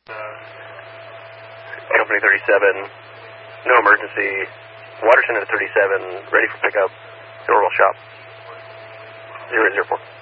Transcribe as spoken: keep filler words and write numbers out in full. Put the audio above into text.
Company thirty-seven, no emergency. Waterson at thirty-seven, ready for pickup. Norwell shop. zero zero four.